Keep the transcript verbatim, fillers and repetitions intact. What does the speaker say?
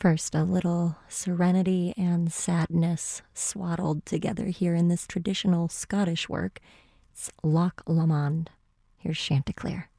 First, a little serenity and sadness swaddled together here in this traditional Scottish work. It's Loch Lomond. Here's Chanticleer.